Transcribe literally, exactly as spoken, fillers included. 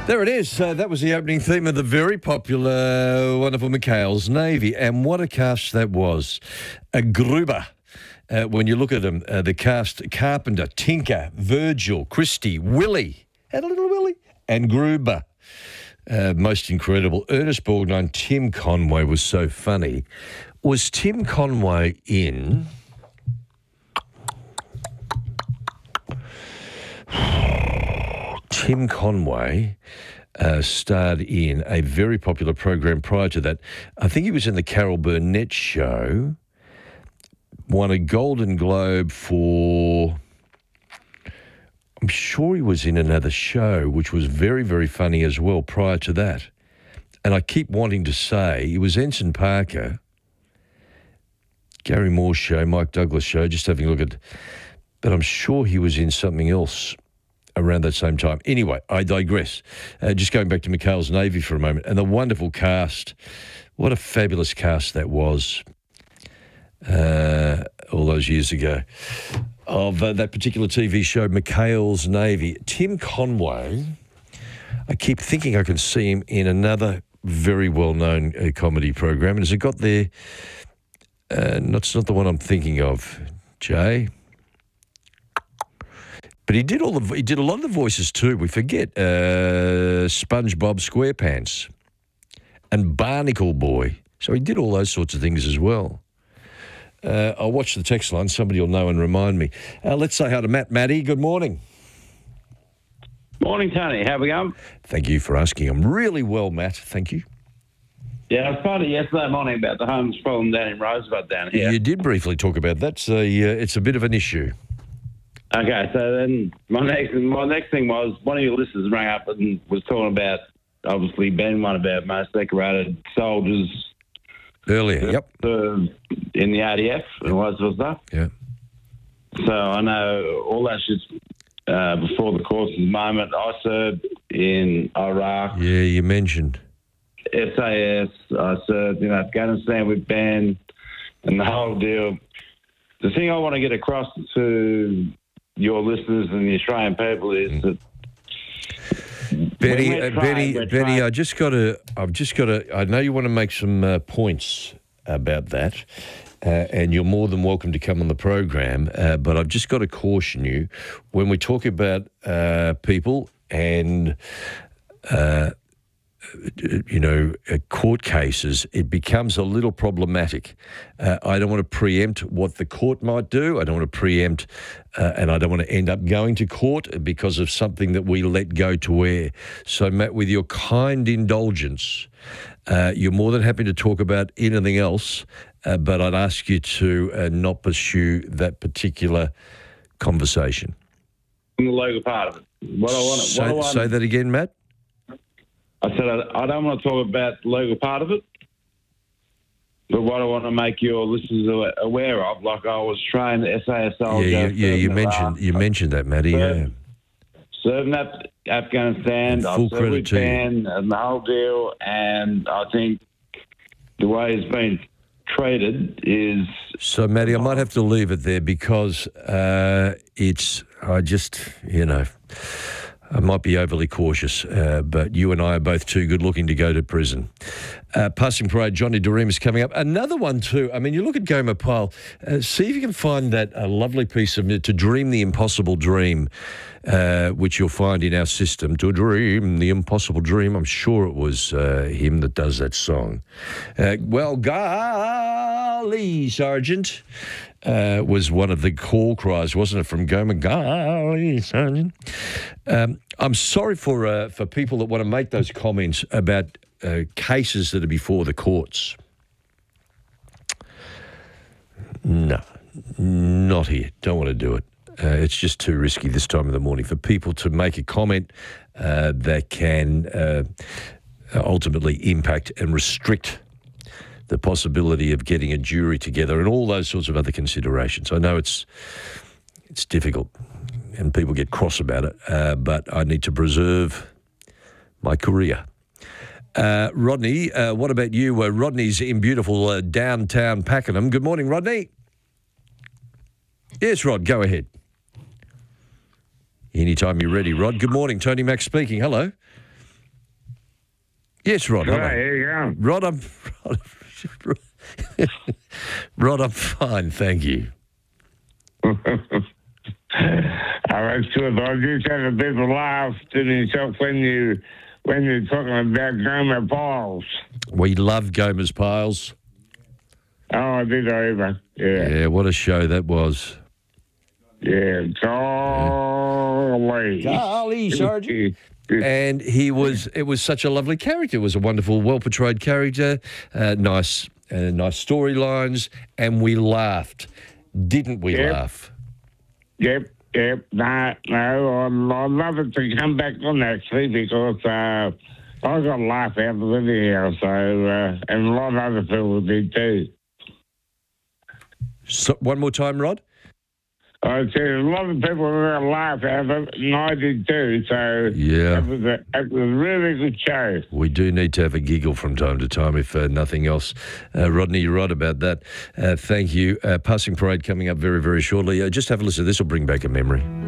There it is. Uh, that was the opening theme of the very popular, wonderful McHale's Navy. And what a cast that was. A Gruber. Uh, when you look at them, uh, the cast, Carpenter, Tinker, Virgil, Christie, Willie, had a little Willie, and Gruber. Uh, most incredible. Ernest Borgnine, Tim Conway was so funny. Was Tim Conway in... Tim Conway uh, starred in a very popular program prior to that. I think he was in the Carol Burnett show, won a Golden Globe for... I'm sure he was in another show, which was very, very funny as well prior to that. And I keep wanting to say, it was Ensign Parker, Gary Moore's show, Mike Douglas show, just having a look at... But I'm sure he was in something else around that same time. Anyway, I digress. Uh, just going back to McHale's Navy for a moment, and the wonderful cast. What a fabulous cast that was uh, all those years ago of uh, that particular T V show, McHale's Navy. Tim Conway, I keep thinking I can see him in another very well-known uh, comedy program. And has it got there? Uh, not, it's not the one I'm thinking of, Jay. But he did all the he did a lot of the voices too. We forget uh, SpongeBob SquarePants and Barnacle Boy. So he did all those sorts of things as well. Uh, I'll watch the text line. Somebody will know and remind me. Uh, let's say hi to Matt. Matty, good morning. Morning, Tony. How we going? Thank you for asking. I'm really well, Matt. Thank you. Yeah, I was talking yesterday morning about the homeless problem down in Rosebud down here. You did briefly talk about that. So, uh, it's a bit of an issue. Okay, so then my next my next thing was one of your listeners rang up and was talking about obviously being one of our most decorated soldiers earlier. Yep, uh, in the R D F and all that sort of stuff. Yeah. So I know all that shit's uh, before the course at the moment. I served in Iraq. Yeah, you mentioned S A S. I served in Afghanistan with Ben and the whole deal. The thing I want to get across to your listeners and the Australian people is mm. that Betty, uh, trying, Betty, Betty, trying... I just got to. I've just got to. I know you want to make some uh, points about that, uh, and you're more than welcome to come on the program. Uh, but I've just got to caution you when we talk about uh, people and. Uh, you know, uh, court cases, it becomes a little problematic. Uh, I don't want to preempt what the court might do. I don't want to preempt, uh, and I don't want to end up going to court because of something that we let go to air. So, Matt, with your kind indulgence, uh, you're more than happy to talk about anything else, uh, but I'd ask you to uh, not pursue that particular conversation. The legal part of it. What I want. Say, what I want say that again, Matt. I said I, I don't want to talk about the legal part of it, but what I want to make your listeners aware of, like I was trained S A S soldier. Yeah, yeah, yeah you mentioned you mentioned that, Matty. Served, yeah. Served in Af- Afghanistan. And full I served credit with to Ben you. and the whole deal, and I think the way it's been treated is. So, Matty, I might have to leave it there because uh, it's. I just, you know. I might be overly cautious, uh, but you and I are both too good looking to go to prison. Uh, passing parade, Johnny Doreen is coming up. Another one too. I mean, you look at Gomer Pyle, uh, see if you can find that a lovely piece of To Dream the Impossible Dream, uh, which you'll find in our system. To Dream the Impossible Dream. I'm sure it was uh, him that does that song. Uh, well, golly, Sergeant. Uh, was one of the call cries, wasn't it, from Gomer? Golly, Sergeant. Um, I'm sorry for uh, for people that want to make those comments about uh, cases that are before the courts. No, not here. Don't want to do it. Uh, it's just too risky this time of the morning for people to make a comment uh, that can uh, ultimately impact and restrict the possibility of getting a jury together and all those sorts of other considerations. I know it's it's difficult and people get cross about it, uh, but I need to preserve my career. Uh, Rodney, uh, what about you? Uh, Rodney's in beautiful uh, downtown Pakenham. Good morning, Rodney. Yes, Rod, go ahead. Anytime you're ready, Rod. Good morning, Tony Mack speaking. Hello. Yes, Rod. Hello, Hello. how you going? Rod, I'm, Rod, Rod, I'm fine, thank you. Oh, that's good. I just had a bit of a laugh to myself when you when you're talking about Gomer Piles. We love Gomer's Piles. Oh, I did over. Yeah. Yeah, what a show that was. Yeah. Golly. Golly, Sergeant. And he was, it was such a lovely character. It was a wonderful, well-portrayed character, uh, nice uh, nice storylines, and we laughed. Didn't we Yep. laugh? Yep. Yep. No, no. I'd, I'd love it to come back on actually because uh, I got a laugh out of the video, so, uh, and a lot of other people did too. So, one more time, Rod. I said a lot of people were going to laugh at it, and I did too. So Yeah. it was a, it was a really good show. We do need to have a giggle from time to time, if uh, nothing else. Uh, Rodney, you're right about that. Uh, thank you. Uh, Passing Parade coming up very, very shortly. Uh, just have a listen. This will bring back a memory.